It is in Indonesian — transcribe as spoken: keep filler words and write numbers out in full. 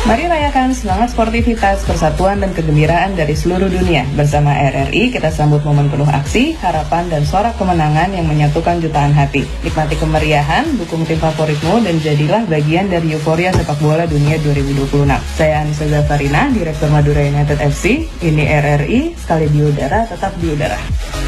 Mari rayakan semangat sportivitas, persatuan dan kegembiraan dari seluruh dunia. Bersama R R I, kita sambut momen penuh aksi, harapan dan sorak kemenangan yang menyatukan jutaan hati. Nikmati kemeriahan, dukung tim favoritmu dan jadilah bagian dari euforia sepak bola dunia dua ribu dua puluh enam. Saya Anissa Zafarina, Direktur Madura United F C. Ini R R I, sekali di udara, tetap di udara.